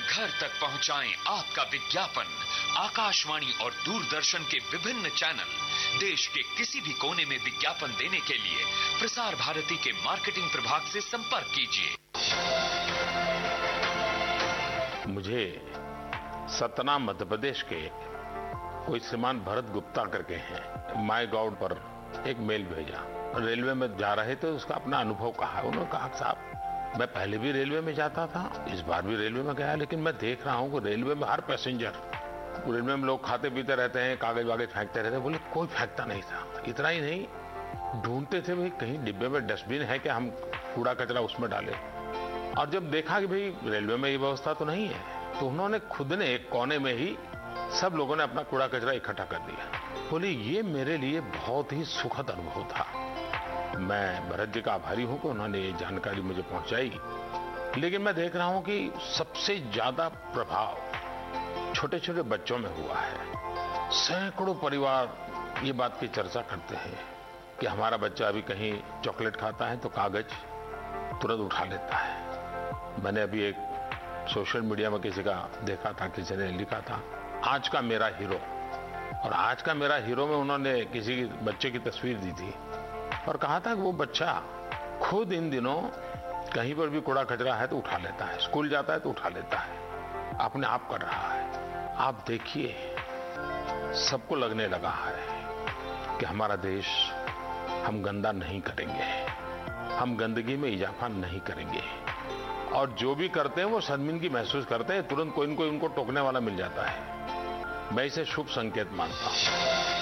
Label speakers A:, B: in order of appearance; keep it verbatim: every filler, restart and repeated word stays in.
A: घर तक पहुंचाएं आपका विज्ञापन। आकाशवाणी और दूरदर्शन के विभिन्न चैनल देश के किसी भी कोने में विज्ञापन देने के लिए प्रसार भारती के मार्केटिंग प्रभाग से संपर्क कीजिए।
B: मुझे सतना मध्य प्रदेश के कोई श्रीमान भरत गुप्ता करके हैं, माई गॉव पर एक मेल भेजा। रेलवे में जा रहे थे, उसका अपना अनुभव कहा। उन्होंने कहा साहब मैं पहले भी रेलवे में जाता था, इस बार भी रेलवे में गया, लेकिन मैं देख रहा हूं कि रेलवे में हर पैसेंजर, रेलवे में लोग खाते पीते रहते हैं, कागज वागज फेंकते रहते हैं। बोले कोई फेंकता नहीं था। इतना ही नहीं, ढूंढते थे भाई कहीं डिब्बे में डस्टबिन है कि हम कूड़ा कचरा उसमें डालें। और जब देखा कि भाई रेलवे में ये व्यवस्था तो नहीं है, तो उन्होंने खुद ने एक कोने में ही सब लोगों ने अपना कूड़ा कचरा इकट्ठा कर दिया। बोले ये मेरे लिए बहुत ही सुखद अनुभव था। मैं भरत जी का आभारी हूं कि उन्होंने ये जानकारी मुझे पहुंचाई। लेकिन मैं देख रहा हूं कि सबसे ज्यादा प्रभाव छोटे छोटे बच्चों में हुआ है। सैकड़ों परिवार ये बात की चर्चा करते हैं कि हमारा बच्चा अभी कहीं चॉकलेट खाता है तो कागज तुरंत उठा लेता है। मैंने अभी एक सोशल मीडिया में किसी का देखा था, किसी ने लिखा था आज का मेरा हीरो, और आज का मेरा हीरो में उन्होंने किसी बच्चे की तस्वीर दी थी और कहा था कि वो बच्चा खुद इन दिनों कहीं पर भी कूड़ा कचरा है तो उठा लेता है, स्कूल जाता है तो उठा लेता है, अपने आप कर रहा है। आप देखिए सबको लगने लगा है कि हमारा देश, हम गंदा नहीं करेंगे, हम गंदगी में इजाफा नहीं करेंगे, और जो भी करते हैं वो शर्मिंदगी महसूस करते हैं, तुरंत कोई न कोई उनको टोकने वाला मिल जाता है। मैं इसे शुभ संकेत मानता हूं।